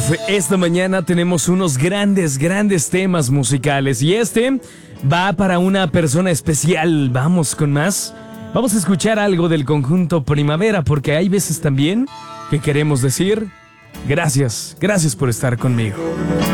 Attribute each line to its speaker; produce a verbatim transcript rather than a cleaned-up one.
Speaker 1: Uf, esta mañana tenemos unos grandes, grandes temas musicales y este va para una persona especial. Vamos con más. Vamos a escuchar algo del conjunto Primavera porque hay veces también que queremos decir gracias, gracias por estar conmigo.